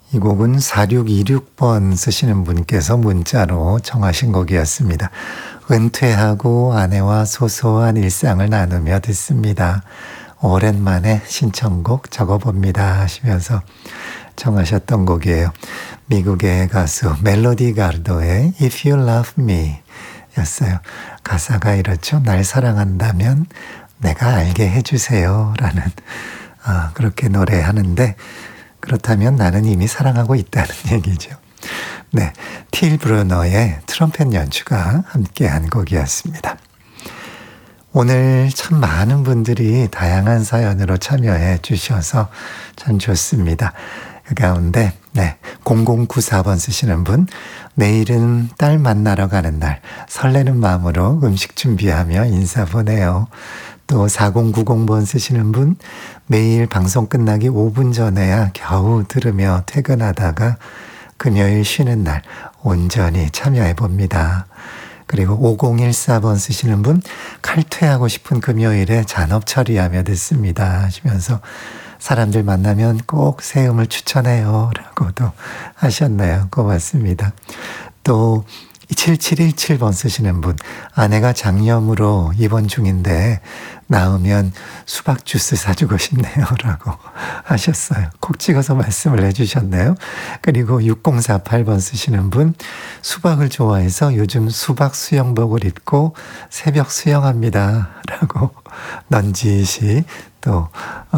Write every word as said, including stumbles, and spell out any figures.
이 곡은 사육이육 번 쓰시는 분께서 문자로 청하신 곡이었습니다. 은퇴하고 아내와 소소한 일상을 나누며 듣습니다. 오랜만에 신청곡 적어봅니다 하시면서 청하셨던 곡이에요. 미국의 가수 멜로디 가르도의 If You Love Me 였어요. 가사가 이렇죠. 날 사랑한다면 내가 알게 해주세요 라는 아, 그렇게 노래하는데 그렇다면 나는 이미 사랑하고 있다는 얘기죠. 네, 틸 브루너의 트럼펫 연주가 함께한 곡이었습니다. 오늘 참 많은 분들이 다양한 사연으로 참여해 주셔서 참 좋습니다. 그 가운데 네, 공공구사 번 쓰시는 분, 내일은 딸 만나러 가는 날 설레는 마음으로 음식 준비하며 인사 보내요. 또 사공구공 번 쓰시는 분, 매일 방송 끝나기 오 분 전에야 겨우 들으며 퇴근하다가 금요일 쉬는 날 온전히 참여해 봅니다. 그리고 오공일사 번 쓰시는 분, 칼퇴하고 싶은 금요일에 잔업 처리하며 듣습니다 하시면서 사람들 만나면 꼭 새음을 추천해요 라고도 하셨네요. 고맙습니다. 또 칠칠일칠 번 쓰시는 분, 아내가 장염으로 입원 중인데 나으면 수박 주스 사주고 싶네요 라고 하셨어요. 콕 찍어서 말씀을 해주셨네요. 그리고 육공사팔 번 쓰시는 분, 수박을 좋아해서 요즘 수박 수영복을 입고 새벽 수영합니다 라고 넌지시 또